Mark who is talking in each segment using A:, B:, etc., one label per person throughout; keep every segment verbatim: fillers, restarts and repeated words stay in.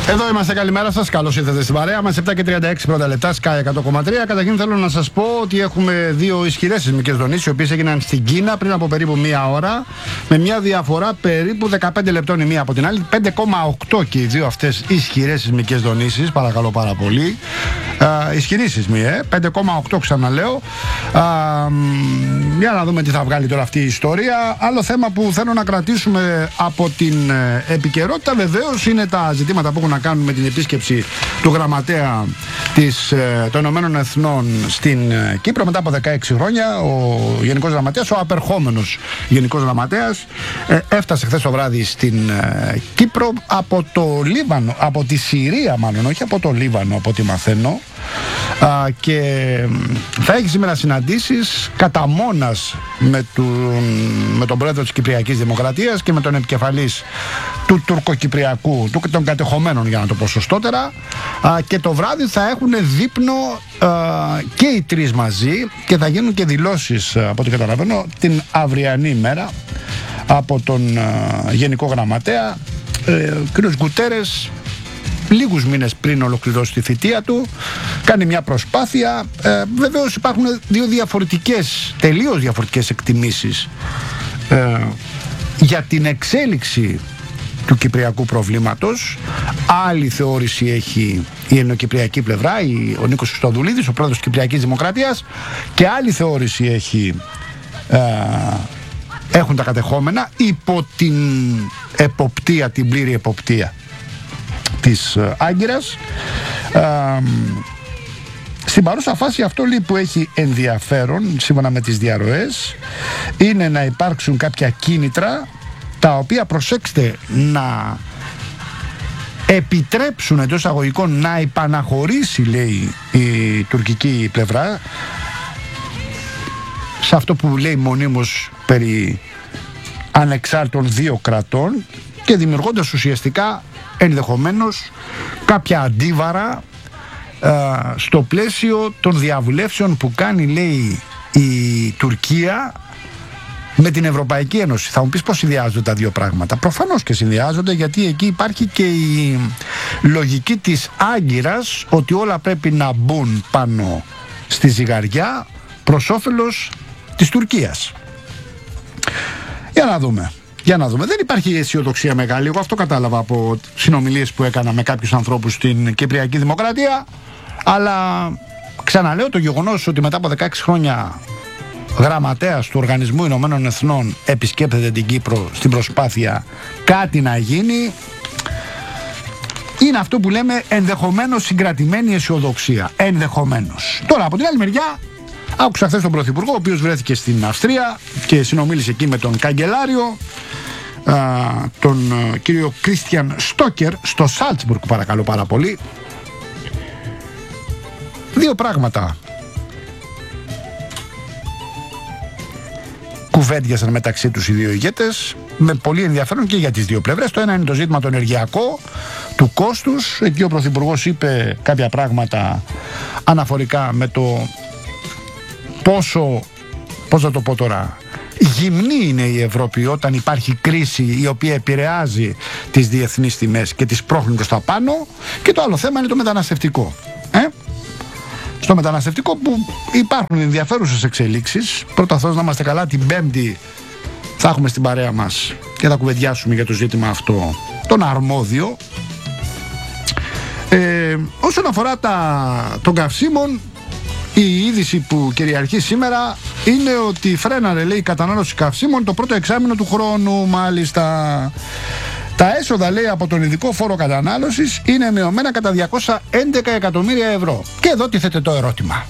A: Εδώ είμαστε, καλημέρα σας. Καλώς ήρθατε στην παρέα μας. επτά και τριάντα έξι πρώτα λεπτά, Sky εκατό κόμμα τρία. Καταρχήν θέλω να σας πω ότι έχουμε δύο ισχυρές σεισμικές δονήσεις, οι οποίες έγιναν στην Κίνα πριν από περίπου μία ώρα, με μια διαφορά περίπου δεκαπέντε λεπτών η μία από την άλλη. πέντε κόμμα οκτώ και οι δύο αυτές ισχυρές σεισμικές δονήσεις, παρακαλώ πάρα πολύ. Α, ισχυρή σεισμή, ε. πέντε κόμμα οκτώ ξαναλέω. Α, για να δούμε τι θα βγάλει τώρα αυτή η ιστορία. Άλλο θέμα που θέλω να κρατήσουμε από την ε, επικαιρότητα, βεβαίως, είναι τα ζητήματα που έχουν να κάνουν με την επίσκεψη του γραμματέα της, ε, των Ηνωμένων Εθνών στην ε, Κύπρο μετά από δεκαέξι χρόνια. Ο Γενικός Γραμματέας, ο απερχόμενος Γενικός Γραμματέας, ε, έφτασε χθες το βράδυ στην ε, Κύπρο από το Λίβανο, από τη Συρία μάλλον, όχι από το Λίβανο από ό,τι μαθαίνω. Α, και θα έχει σήμερα συναντήσεις κατά μόνας με τον, με τον πρόεδρο της Κυπριακής Δημοκρατίας και με τον επικεφαλής του τουρκοκυπριακού, του, των κατεχομένων, για να το πω σωστότερα. Α, και το βράδυ θα έχουν δείπνο α, και οι τρεις μαζί και θα γίνουν και δηλώσεις, από ό,τι καταλαβαίνω, την αυριανή μέρα από τον α, Γενικό Γραμματέα. Ε, ο κ. Γκουτέρες, λίγους μήνες πριν ολοκληρώσει τη θητεία του, κάνει μια προσπάθεια. Ε, βεβαίως υπάρχουν δύο διαφορετικές, τελείως διαφορετικές εκτιμήσεις ε, για την εξέλιξη του κυπριακού προβλήματος. Άλλη θεώρηση έχει η ελληνοκυπριακή πλευρά, η, ο Νίκος Χριστοδουλίδης, ο πρόεδρος της Κυπριακής Δημοκρατίας, και άλλη θεώρηση έχει, ε, έχουν τα κατεχόμενα υπό την εποπτεία, την πλήρη εποπτεία της Άγκυρας. Ε, στην παρούσα φάση αυτό λέει που έχει ενδιαφέρον, σύμφωνα με τις διαρροές, είναι να υπάρξουν κάποια κίνητρα τα οποία, προσέξτε, να επιτρέψουν εντός εισαγωγικών να υπαναχωρήσει, λέει, η τουρκική πλευρά σε αυτό που λέει μονίμως περί ανεξάρτητων δύο κρατών, και δημιουργώντας ουσιαστικά ενδεχομένως κάποια αντίβαρα ε, στο πλαίσιο των διαβουλεύσεων που κάνει, λέει, η Τουρκία με την Ευρωπαϊκή Ένωση. Θα μου πεις πώς συνδυάζονται τα δύο πράγματα. Προφανώς και συνδυάζονται, γιατί εκεί υπάρχει και η λογική της Άγκυρας ότι όλα πρέπει να μπουν πάνω στη ζυγαριά προς όφελος της Τουρκίας. Για να δούμε. Για να δούμε. Δεν υπάρχει αισιοδοξία μεγάλη. Εγώ αυτό κατάλαβα από συνομιλίες που έκανα με κάποιους ανθρώπους στην Κυπριακή Δημοκρατία. Αλλά ξαναλέω, το γεγονός ότι μετά από δεκαέξι χρόνια γραμματέας του Οργανισμού Ηνωμένων Εθνών επισκέπτεται την Κύπρο στην προσπάθεια κάτι να γίνει, είναι αυτό που λέμε ενδεχομένως συγκρατημένη αισιοδοξία. Ενδεχομένως. Τώρα, από την άλλη μεριά, άκουσα χθες τον Πρωθυπουργό, ο οποίος βρέθηκε στην Αυστρία και συνομίλησε εκεί με τον καγκελάριο, α, τον α, κύριο Κρίστιαν Στόκερ, στο Σάλτσμπουργκ, παρακαλώ πάρα πολύ. Δύο πράγματα κουβέντιασαν μεταξύ τους οι δύο ηγέτες, με πολύ ενδιαφέρον και για τις δύο πλευρές. Το ένα είναι το ζήτημα το ενεργειακό, του κόστους. Εκεί ο Πρωθυπουργός είπε κάποια πράγματα αναφορικά με το πόσο, πώς θα το πω τώρα, γυμνή είναι η Ευρώπη όταν υπάρχει κρίση η οποία επηρεάζει τις διεθνείς τιμές και τις πρόχνει προς τα πάνω. Και το άλλο θέμα είναι το μεταναστευτικό. Ε? Στο μεταναστευτικό που υπάρχουν ενδιαφέρουσες εξελίξεις. Πρώτα Θεός να είμαστε καλά, την Πέμπτη θα έχουμε στην παρέα μας και θα κουβεντιάσουμε για το ζήτημα αυτό τον αρμόδιο. Ε, όσον αφορά τα, των καυσίμων, η είδηση που κυριαρχεί σήμερα είναι ότι φρέναρε, λέει, η κατανάλωση καυσίμων το πρώτο εξάμηνο του χρόνου. Μάλιστα, τα έσοδα, λέει, από τον ειδικό φόρο κατανάλωσης είναι μειωμένα κατά διακόσια έντεκα εκατομμύρια ευρώ. Και εδώ τίθεται το ερώτημα.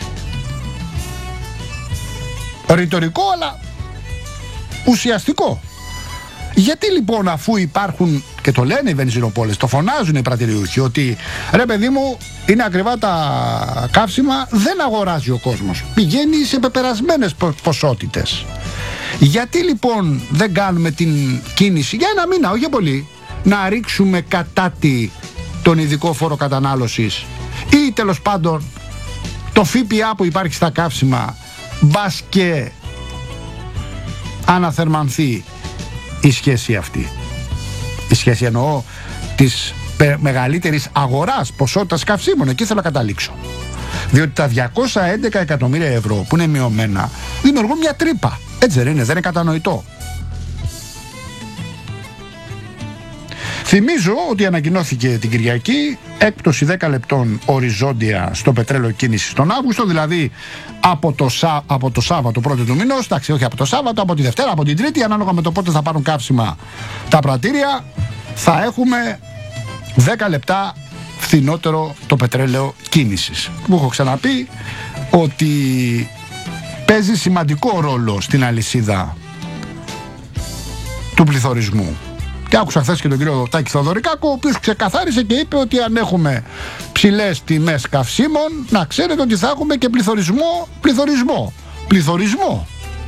A: Ρητορικό, αλλά ουσιαστικό. Γιατί λοιπόν, αφού υπάρχουν, και το λένε οι βενζινοπόλες, το φωνάζουν οι πρατηριούχοι, ότι ρε παιδί μου, είναι ακριβά τα καύσιμα, δεν αγοράζει ο κόσμος, πηγαίνει σε πεπερασμένες ποσότητες. Γιατί λοιπόν δεν κάνουμε την κίνηση για ένα μήνα, όχι πολύ, να ρίξουμε κατά τη τον ειδικό φόρο κατανάλωσης, ή τέλος πάντων το ΦΠΑ που υπάρχει στα καύσιμα, μπας και αναθερμανθεί η σχέση αυτή. Η σχέση εννοώ της μεγαλύτερης αγοράς ποσότητας καυσίμων. Εκεί θέλω να καταλήξω. Διότι τα διακόσια έντεκα εκατομμύρια ευρώ που είναι μειωμένα δημιουργούν μια τρύπα. Έτσι δεν είναι, δεν είναι κατανοητό. Θυμίζω ότι ανακοινώθηκε την Κυριακή έκπτωση δέκα λεπτών οριζόντια στο πετρέλαιο κίνησης τον Αύγουστο, δηλαδή από το, Σα... από το Σάββατο πρώτο του μηνός, εντάξει, όχι από το Σάββατο, από τη Δευτέρα, από την Τρίτη, ανάλογα με το πότε θα πάρουν καύσιμα τα πρατήρια, θα έχουμε δέκα λεπτά φθηνότερο το πετρέλαιο κίνησης. Μου έχω ξαναπεί ότι παίζει σημαντικό ρόλο στην αλυσίδα του πληθωρισμού. Και άκουσα χθες και τον κύριο Τάκη Θοδωρικάκο, ο οποίος ξεκαθάρισε και είπε ότι αν έχουμε ψηλές τιμές καυσίμων, να ξέρετε ότι θα έχουμε και πληθωρισμό, πληθωρισμό, πληθωρισμό.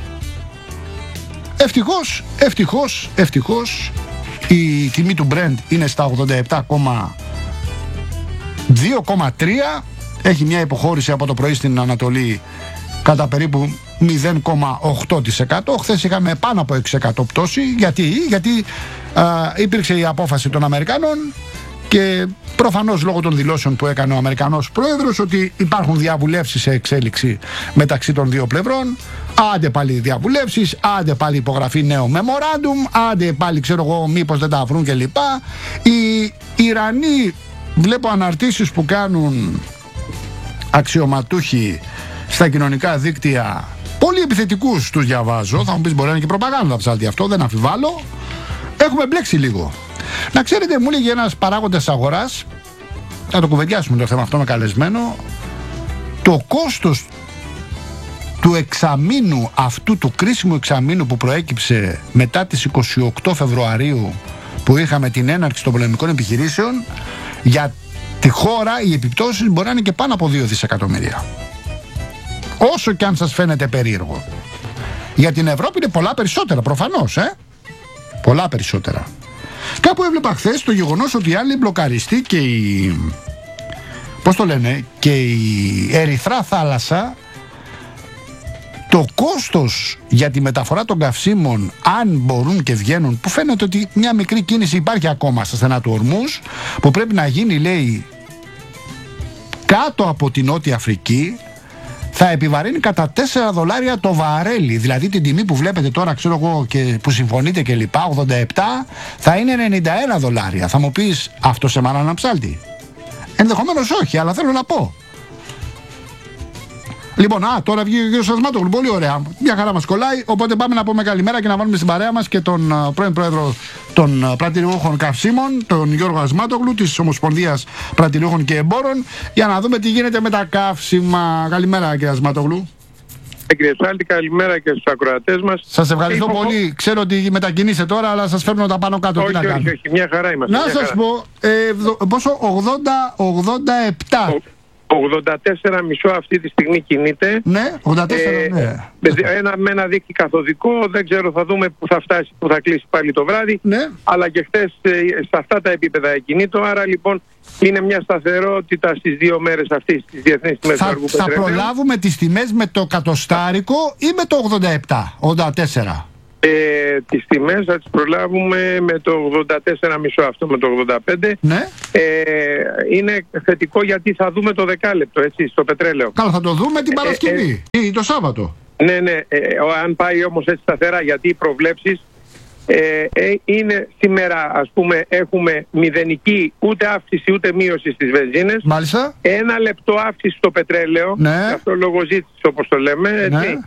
A: Ευτυχώς, ευτυχώς, ευτυχώς, η τιμή του Brent είναι στα ογδόντα επτά κόμμα δύο κόμμα τρία, έχει μια υποχώρηση από το πρωί στην Ανατολή κατά περίπου μηδέν κόμμα οκτώ τοις εκατό. Χθες είχαμε πάνω από έξι τοις εκατό πτώση. Γιατί, γιατί α, υπήρξε η απόφαση των Αμερικανών και προφανώς λόγω των δηλώσεων που έκανε ο Αμερικανός πρόεδρος ότι υπάρχουν διαβουλεύσεις σε εξέλιξη μεταξύ των δύο πλευρών. Άντε πάλι διαβουλεύσεις, άντε πάλι υπογραφή νέο memorandum, άντε πάλι ξέρω εγώ μήπως δεν τα βρουν κλπ. Οι Ιρανοί, βλέπω αναρτήσεις που κάνουν αξιωματούχοι στα κοινωνικά δίκτυα, πολύ επιθετικούς τους διαβάζω. Θα μου πεις μπορεί να είναι και προπαγάνδα ψάλτη αυτό, δεν αμφιβάλλω. Έχουμε μπλέξει λίγο. Να ξέρετε, μου έλεγε ένας παράγοντας αγοράς, θα το κουβεντιάσουμε το θέμα αυτό με καλεσμένο, το κόστος του εξαμήνου αυτού, του κρίσιμου εξαμήνου που προέκυψε μετά τις είκοσι οκτώ Φεβρουαρίου που είχαμε την έναρξη των πολεμικών επιχειρήσεων, για τη χώρα οι επιπτώσεις μπορεί να είναι και πάνω από δύο δισεκατομμύρια. Όσο και αν σας φαίνεται περίεργο. Για την Ευρώπη είναι πολλά περισσότερα, προφανώς, ε. Πολλά περισσότερα. Κάπου έβλεπα χθες το γεγονός ότι οι άλλοι μπλοκαριστοί και η... πώς το λένε, και η Ερυθρά Θάλασσα, το κόστος για τη μεταφορά των καυσίμων, αν μπορούν και βγαίνουν, που φαίνεται ότι μια μικρή κίνηση υπάρχει ακόμα στα στενά του Ορμούζ, που πρέπει να γίνει, λέει, κάτω από την Νότια Αφρική, θα επιβαρύνει κατά τέσσερα δολάρια το βαρέλι. Δηλαδή την τιμή που βλέπετε τώρα, ξέρω εγώ, και που συμφωνείτε και λοιπά, ογδόντα επτά, θα είναι ενενήντα ένα δολάρια. Θα μου πεις, αυτό σε μάνα να ψάλτη? Ενδεχομένως όχι, αλλά θέλω να πω. Λοιπόν, α, τώρα βγήκε ο κ. Ασμάτογλου. Πολύ ωραία. Μια χαρά μας κολλάει. Οπότε πάμε να πούμε καλημέρα και να βάλουμε στην παρέα μας και τον uh, πρώην πρόεδρο των uh, πρατηριούχων καυσίμων, τον Γιώργο Ασμάτογλου, της Ομοσπονδίας Πρατηριούχων και Εμπόρων, για να δούμε τι γίνεται με τα καύσιμα. Καλημέρα, κ. Ασμάτογλου.
B: Κύριε Σάλτη, καλημέρα και στους ακροατές μας.
A: Σας ευχαριστώ Υπό... πολύ. Ξέρω ότι μετακινήσετε τώρα, αλλά σας φέρνω τα πάνω κάτω.
B: Όχι,
A: τι να
B: όχι,
A: κάνω.
B: όχι, μια χαρά είμαστε.
A: Να σας χαρά. πω, ε, πόσο, ογδόντα επτά. Ο...
B: ογδόντα τέσσερα κόμμα πέντε αυτή τη στιγμή κινείται.
A: Ναι, ογδόντα τέσσερα, ε, ναι.
B: Ένα, με ένα δίκτυο καθοδικό, δεν ξέρω, θα δούμε που θα φτάσει, που θα κλείσει πάλι το βράδυ.
A: Ναι.
B: Αλλά και χθες ε, σε αυτά τα επίπεδα εκκινήτω. Άρα λοιπόν είναι μια σταθερότητα στις δύο μέρες αυτής της διεθνής τιμές του αργού πετρελαίου.
A: Θα προλάβουμε τις τιμές με το κατοστάρικο ή με το ογδόντα επτά, ογδόντα τέσσερα?
B: Ε, τις τιμές θα τις προλάβουμε με το ογδόντα τέσσερα κόμμα πέντε, αυτό με το ογδόντα πέντε.
A: Ναι.
B: Ε, είναι θετικό γιατί θα δούμε το δεκάλεπτο, έτσι, στο πετρέλαιο.
A: Καλά, θα το δούμε την Παρασκευή ε, ε, ή το Σάββατο.
B: Ναι, ναι, ε, αν πάει όμως έτσι σταθερά, γιατί οι προβλέψεις ε, ε, είναι σήμερα, ας πούμε, έχουμε μηδενική ούτε αύξηση ούτε μείωση στις βενζίνες.
A: Μάλιστα.
B: Ένα λεπτό αύξηση στο πετρέλαιο,
A: ναι.
B: αυτό λόγω ζήτησης όπως το λέμε, έτσι.
A: Ναι.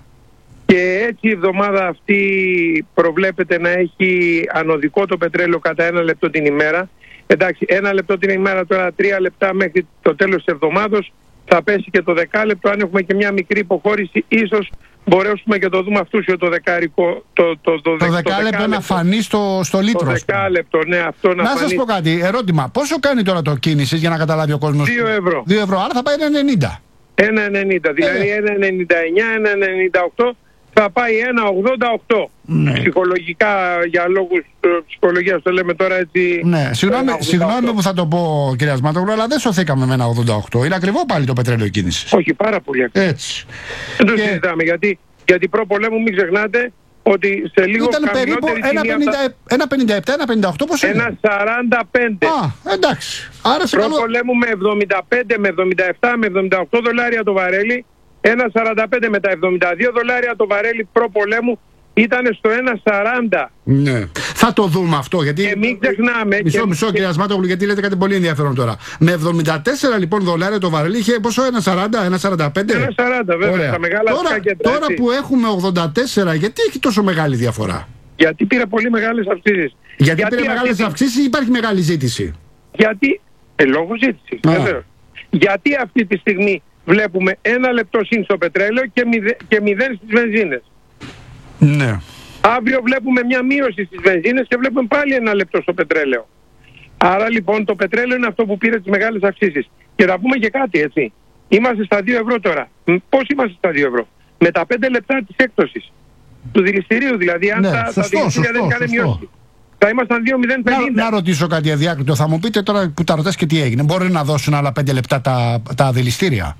B: Και έτσι η εβδομάδα αυτή προβλέπεται να έχει ανωδικό το πετρέλαιο κατά ένα λεπτό την ημέρα. Εντάξει, ένα λεπτό την ημέρα, τώρα τρία λεπτά μέχρι το τέλος της εβδομάδος θα πέσει και το δεκάλεπτο. Αν έχουμε και μια μικρή υποχώρηση, ίσως μπορέσουμε και το δούμε αυτούσιο το δεκάρικο. Το, το, το,
A: το, το δεκάλεπτο να φανεί στο, στο λίτρο.
B: Το δεκάλεπτο, ναι, αυτό να,
A: να
B: φανεί.
A: σας πω κάτι, ερώτημα. Πόσο κάνει τώρα το κίνησης για να καταλάβει ο κόσμος?
B: δύο ευρώ.
A: δύο ευρώ, άρα θα πάει ένα ενενήντα.
B: ένα ενενήντα, δηλαδή ένα ενενήντα εννιά, ένα ενενήντα οκτώ. Θα πάει ένα ογδόντα οκτώ. Ναι. Ψυχολογικά, για λόγους ψυχολογίας το λέμε τώρα έτσι.
A: Ναι, συγγνώμη, συγγνώμη που θα το πω, κύριε Ασμάτογλου, αλλά δεν σωθήκαμε με ένα ογδόντα οκτώ. Είναι ακριβό πάλι το πετρέλαιο κίνησης.
B: Όχι, πάρα πολύ ακριβό.
A: Έτσι.
B: Δεν το
A: και...
B: συζητάμε, γιατί, γιατί προ πολέμου μην ξεχνάτε ότι σε λίγο
A: ήταν περίπου ένα πενήντα επτά ένα πενήντα οκτώ, πώς είναι?
B: ένα σαράντα πέντε.
A: Α, εντάξει. Άρα σε καλό...
B: Προπολέμου με εβδομήντα πέντε με εβδομήντα επτά με εβδομήντα οκτώ δολάρια το βαρέλι, ένα σαράντα πέντε με τα εβδομήντα δύο δολάρια το βαρέλι προπολέμου ήταν στο ένα σαράντα.
A: Ναι. Θα το δούμε αυτό. Γιατί...
B: Και μην ξεχνάμε.
A: Μισό,
B: και...
A: μισό, κύριε Ασμάτογλου, γιατί λέτε κάτι πολύ ενδιαφέρον τώρα. Με εβδομήντα τέσσερα λοιπόν δολάρια το βαρέλι είχε πόσο? ένα σαράντα, ένα σαράντα πέντε.
B: ένα σαράντα, βέβαια.
A: Ωραία.
B: Τα μεγάλα
A: τώρα,
B: κέντρα,
A: τώρα που έχουμε ογδόντα τέσσερα, γιατί έχει τόσο μεγάλη διαφορά?
B: Γιατί πήρε πολύ μεγάλες αυξήσεις.
A: Γιατί, γιατί πήρε μεγάλες αυξήσεις ή υπάρχει μεγάλη ζήτηση?
B: Γιατί. Ε, λόγω ζήτησης. Βεβαίως. Γιατί αυτή τη στιγμή βλέπουμε ένα λεπτό συν στο πετρέλαιο και, μηδέ, και μηδέν στις βενζίνες.
A: Ναι.
B: Αύριο βλέπουμε μια μείωση στις βενζίνες και βλέπουμε πάλι ένα λεπτό στο πετρέλαιο. Άρα λοιπόν το πετρέλαιο είναι αυτό που πήρε τις μεγάλες αυξήσεις. Και θα πούμε και κάτι, έτσι. Είμαστε στα δύο ευρώ τώρα. Πώς είμαστε στα δύο ευρώ? Με τα πέντε λεπτά της έκπτωσης του δηληστηρίου, δηλαδή αν
A: ναι,
B: τα,
A: σωστό,
B: τα δηληστήρια δεν είχαν μειώσει, θα ήμασταν δύο μηδέν πενήντα.
A: Να, να ρωτήσω κάτι αδιάκριτο. Θα μου πείτε τώρα που τα ρωτάς και τι έγινε. Μπορεί να δώσουν άλλα πέντε λεπτά τα, τα δηληστήρια?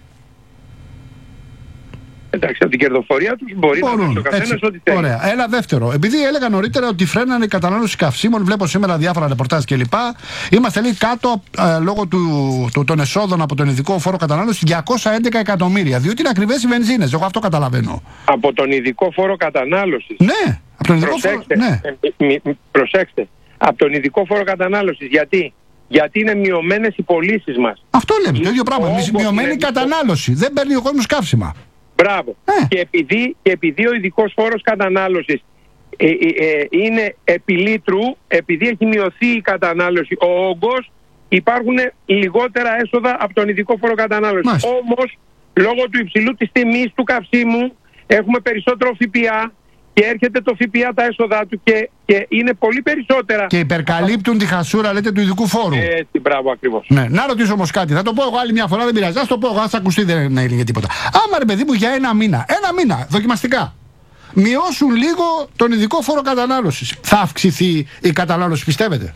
B: Εντάξει, από την κερδοφορία τους μπορεί Μπορούν, να δώσει ο καθένας ό,τι θέλει.
A: Ωραία. Έλα δεύτερο. Επειδή έλεγα νωρίτερα ότι φρένανε η κατανάλωση καυσίμων, βλέπω σήμερα διάφορα ρεπορτάζ κλπ. Είμαστε λίγο κάτω ε, λόγω του, του, των εσόδων από τον ειδικό φόρο κατανάλωση διακόσια έντεκα εκατομμύρια. Διότι είναι ακριβές οι βενζίνες. Εγώ αυτό καταλαβαίνω.
B: Από τον ειδικό φόρο κατανάλωσης.
A: Ναι, από τον ειδικό φόρο. Ναι.
B: Ε, μη, μη, προσέξτε. Από τον ειδικό φόρο κατανάλωσης. Γιατί? Γιατί είναι μειωμένες οι πωλήσεις μας.
A: Αυτό λέμε. Το ίδιο πράγμα. Μειωμένη κατανάλωση. Δεν παίρνει ο κόσμος καύσιμα.
B: Μπράβο. Ε. Και, επειδή, και επειδή ο ειδικός φόρος κατανάλωσης ε, ε, ε, είναι επί λίτρου, επειδή έχει μειωθεί η κατανάλωση, ο όγκος, υπάρχουν λιγότερα έσοδα από τον ειδικό φόρο κατανάλωσης. Όμως, λόγω του υψηλού της τιμής του καυσίμου, έχουμε περισσότερο ΦΠΑ και έρχεται το ΦΠΑ τα έσοδα του και, και είναι πολύ περισσότερα. Και
A: υπερκαλύπτουν τη χασούρα, λέτε, του ειδικού φόρου.
B: Έτσι, μπράβο, ακριβώς.
A: Ναι. Να ρωτήσω όμως κάτι. Θα το πω εγώ άλλη μια φορά, δεν πειράζει. Ας το πω εγώ, ας ακουστεί, δεν έγινε τίποτα. Άμα ρε παιδί μου για ένα μήνα, ένα μήνα δοκιμαστικά, μειώσουν λίγο τον ειδικό φόρο κατανάλωσης, θα αυξηθεί η κατανάλωση, πιστεύετε?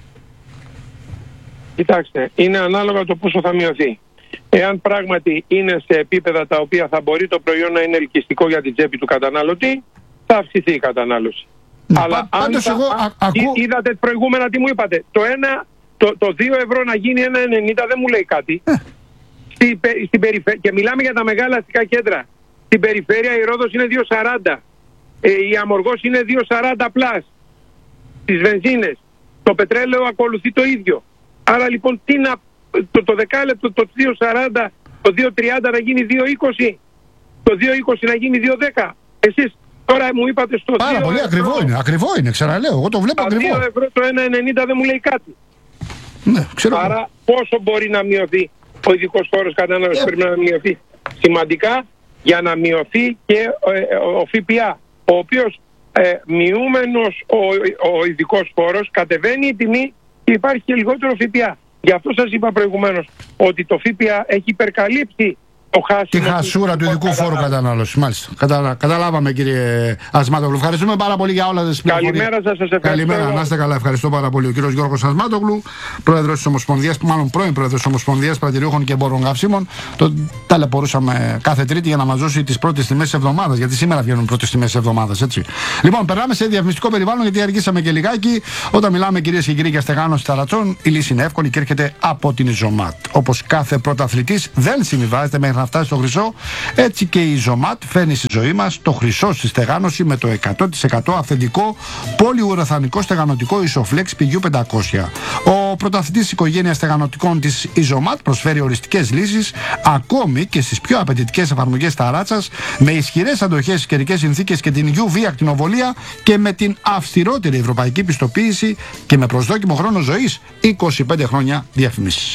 B: Κοιτάξτε, είναι ανάλογα το πόσο θα μειωθεί. Εάν πράγματι είναι σε επίπεδα τα οποία θα μπορεί το προϊόν να είναι ελκυστικό για την τσέπη του καταναλωτή, θα αυξηθεί η κατανάλωση.
A: Ναι,
B: αλλά
A: πά,
B: αν
A: εγώ, α, α, ακού...
B: είδατε προηγούμενα τι μου είπατε, το, ένα, το, το δύο ευρώ να γίνει ένα ενενήντα δεν μου λέει κάτι. Ε. Στη, στην περιφέ... Και μιλάμε για τα μεγάλα αστικά κέντρα. Στην περιφέρεια η Ρόδος είναι δύο σαράντα. Ε, η Αμοργός είναι δύο σαράντα πλάς. Στις βενζίνες. Το πετρέλαιο ακολουθεί το ίδιο. Άρα λοιπόν τι να, το, το δεκάλεπτο το δύο σαράντα, το δύο τριάντα να γίνει δύο είκοσι, το δύο είκοσι να γίνει δύο δέκα. Εσείς τώρα μου είπατε στο
A: Πάρα πολύ ευρώ. Ακριβό είναι, ακριβό είναι, ξαναλέω, εγώ το βλέπω ακριβό.
B: δύο ευρώ το ένα ενενήντα δεν μου λέει κάτι.
A: Ναι, ξέρω.
B: Άρα πόσο μπορεί να μειωθεί ο ειδικός φόρος κατανάλωσης? Πρέπει να μειωθεί σημαντικά για να μειωθεί και ε, ο ΦΠΑ, ο οποίος ε, μειούμενος ο, ο ειδικός φόρος κατεβαίνει η τιμή και υπάρχει και λιγότερο ΦΠΑ. Γι' αυτό σας είπα προηγουμένως ότι το ΦΠΑ έχει υπερκαλύψει
A: τη χασούρα του ειδικού φόρου κατανάλωσης. Μάλιστα. Κατα... Καταλάβαμε, κύριε Ασμάτογλου. Ευχαριστούμε πάρα πολύ για όλα τις πληροφορίες.
B: Καλημέρα σας, σας ευχαριστώ.
A: Καλημέρα, να είστε καλά. Ευχαριστώ πάρα πολύ. Ο κύριος Γιώργος Ασμάτογλου, πρόεδρος της Ομοσπονδίας, μάλλον πρώην πρόεδρος της Ομοσπονδίας Πρατηριούχων και Εμπόρων Καυσίμων. Το ταλαιπωρούσαμε κάθε Τρίτη για να μας δώσει τις πρώτες τιμές της εβδομάδας. Γιατί σήμερα βγαίνουν πρώτες τιμές της εβδομάδας, έτσι. Λοιπόν, περνάμε σε διαφημιστικό περιβάλλον, γιατί αργήσαμε και λιγάκι. Όταν μιλάμε, κυρίες και κύριοι, για στεγάνωση ταρατσών, η λύση είναι εύκολη και έρχεται από την Ιζωμάτ. Όπως κάθε πρωταθλητής δεν συμβιβάζεται μέχρι να φτάσει στο χρυσό, έτσι και η Ιζωμάτ φέρνει στη ζωή μας το χρυσό στη στεγάνωση με το εκατό τοις εκατό αυθεντικό πολυουραθανικό στεγανοτικό Isoflex πι γιου πεντακόσια. Ο πρωταθλητής οικογένειας στεγανοτικών της Ιζωμάτ προσφέρει οριστικές λύσεις ακόμη και στις πιο απαιτητικές εφαρμογές ταράτσας, με ισχυρές αντοχές στις καιρικές συνθήκες και την γιου βι ακτινοβολία και με την αυστηρότερη ευρωπαϊκή πιστοποίηση και με προσδόκιμο χρόνο ζωής είκοσι πέντε χρόνια διαφημίσεις.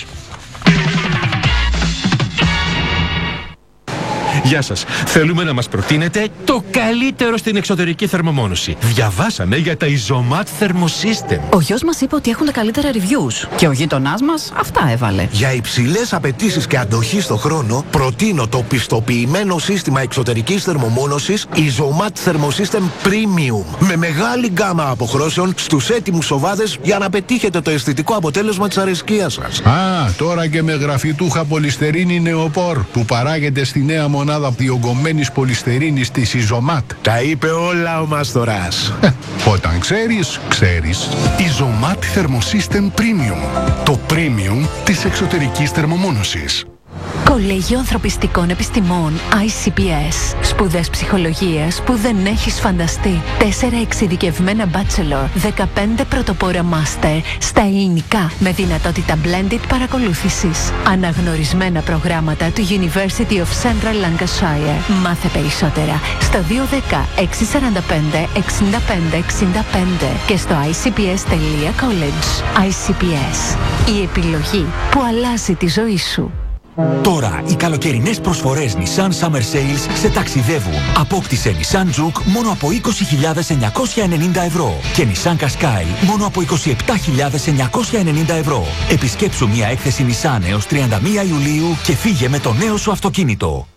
C: Γεια σας. Θέλουμε να μας προτείνετε το καλύτερο στην εξωτερική θερμομόνωση. Διαβάσαμε για τα Isomat Thermosystem.
D: Ο γιος μας είπε ότι έχουν τα καλύτερα reviews και ο γείτονάς μας αυτά έβαλε.
E: Για υψηλές απαιτήσεις και αντοχή στο χρόνο, προτείνω το πιστοποιημένο σύστημα εξωτερικής θερμομόνωσης Isomat Thermosystem Premium. Με μεγάλη γκάμα αποχρώσεων στους έτοιμους οβάδες για να πετύχετε το αισθητικό αποτέλεσμα της αρεσκίας σας.
F: Α, τώρα και με γραφιτούχα πολυστερίνη νεοπόρ που παράγεται στη νέα μονάδα μονάδα διογκωμένης πολυστερίνης της Ιζωμάτ.
E: Τα είπε όλα ο Μάστορας.
F: Ε, όταν ξέρεις, ξέρεις.
G: Ιζωμάτ Thermosystem Premium. Το premium της εξωτερικής θερμομόνωσης.
H: Κολέγιο Ανθρωπιστικών Επιστημών άι σι πι ες. Σπουδές ψυχολογίας που δεν έχεις φανταστεί. Τέσσερα εξειδικευμένα bachelor, δεκαπέντε πρωτοπόρα master στα ελληνικά με δυνατότητα blended παρακολούθησης. Αναγνωρισμένα προγράμματα του University of Central Lancashire. Μάθε περισσότερα στο δύο ένα μηδέν έξι τέσσερα πέντε εξήντα πέντε εξήντα πέντε και στο άι σι πι ες τελεία college. άι σι πι ες. Η επιλογή που αλλάζει τη ζωή σου.
I: Τώρα οι καλοκαιρινές προσφορές Nissan Summer Sales σε ταξιδεύουν. Απόκτησε Nissan Juke μόνο από είκοσι χιλιάδες εννιακόσια ενενήντα ευρώ και Nissan Qashqai μόνο από είκοσι επτά χιλιάδες εννιακόσια ενενήντα ευρώ. Επισκέψου μια έκθεση Nissan έως τριάντα μία Ιουλίου και φύγε με το νέο σου αυτοκίνητο.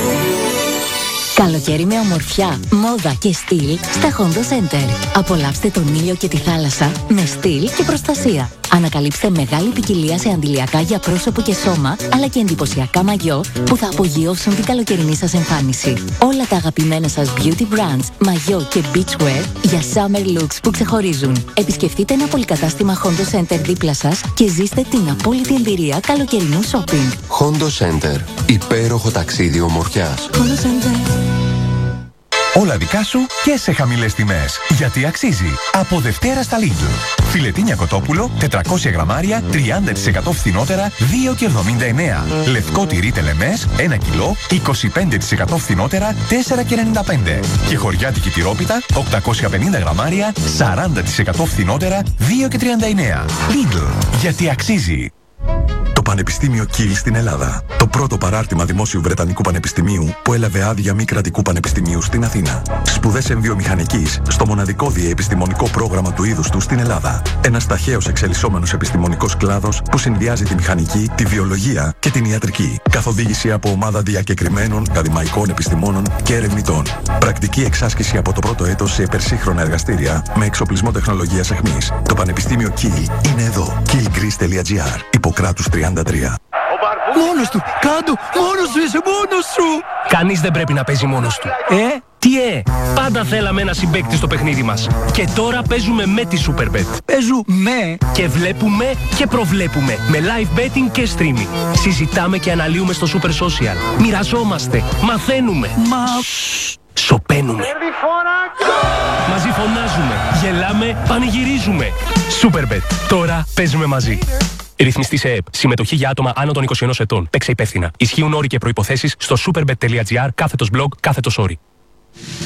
H: Καλοκαίρι με ομορφιά, μόδα και στυλ στα Hondo Center. Απολαύστε τον ήλιο και τη θάλασσα με στυλ και προστασία. Ανακαλύψτε μεγάλη ποικιλία σε αντιλιακά για πρόσωπο και σώμα, αλλά και εντυπωσιακά μαγιό που θα απογειώσουν την καλοκαιρινή σας εμφάνιση. Όλα τα αγαπημένα σας beauty brands, μαγιό και beachwear για summer looks που ξεχωρίζουν. Επισκεφτείτε ένα πολυκατάστημα Hondo Center δίπλα σας και ζήστε την απόλυτη εμπειρία καλοκαιρινού shopping.
J: Hondo Center. Υπέροχο ταξίδι ομορφιάς.
H: Hondo Center.
K: Όλα δικά σου και σε χαμηλές τιμές. Γιατί αξίζει. Από Δευτέρα στα Lidl. Φιλετίνια κοτόπουλο, τετρακόσια γραμμάρια, τριάντα τοις εκατό φθηνότερα, δύο και εβδομήντα εννέα. Λευκό τυρί τελεμές, ένα κιλό, είκοσι πέντε τοις εκατό φθηνότερα, τέσσερα και ενενήντα πέντε. Και χωριάτικη τυρόπιτα, οκτακόσια πενήντα γραμμάρια, σαράντα τοις εκατό φθηνότερα, δύο και τριάντα εννέα. Lidl. Γιατί αξίζει.
L: Το Πανεπιστήμιο Κιλ στην Ελλάδα. Το πρώτο παράρτημα δημόσιου Βρετανικού Πανεπιστημίου που έλαβε άδεια μη κρατικού πανεπιστημίου στην Αθήνα. Σπουδές εμβιομηχανικής στο μοναδικό διεπιστημονικό πρόγραμμα του είδους του στην Ελλάδα. Ένας ταχαίως εξελισσόμενος επιστημονικός κλάδος που συνδυάζει τη μηχανική, τη βιολογία και την ιατρική. Καθοδήγηση από ομάδα διακεκριμένων ακαδημαϊκών επιστημόνων και ερευνητών. Πρακτική εξάσκηση από το πρώτο έτος σε υπερσύγχρονα εργαστήρια με εξοπλισμό τεχνολογίας αιχμής. Το Πανεπιστήμιο Κιλ είναι εδώ. κιλ γκρις τελεία τζι άρ. Υποκράτους τριάντα τρία.
M: Μόνος του! Κάντο! Μόνος σου είσαι! Μόνος σου!
N: Κανείς δεν πρέπει να παίζει μόνος του. Ε? Τι ε? Πάντα θέλαμε ένα συμπαίκτη στο παιχνίδι μας. Και τώρα παίζουμε με τη Superbet.
M: Παίζουμε!
N: Και βλέπουμε και προβλέπουμε. Με live betting και streaming. Συζητάμε και αναλύουμε στο Super Social. Μοιραζόμαστε. Μαθαίνουμε.
M: Μα...
N: Σοπαίνουμε. Μαζί φωνάζουμε. Γελάμε. Πανηγυρίζουμε. Superbet. Τώρα παίζουμε μαζί. Ρυθμιστή σε ΕΕΠ. Συμμετοχή για άτομα άνω των είκοσι ενός ετών. Παίξε υπεύθυνα. Ισχύουν όροι και προϋποθέσεις στο superbet τελεία τζι άρ κάθετος blog κάθετος όροι.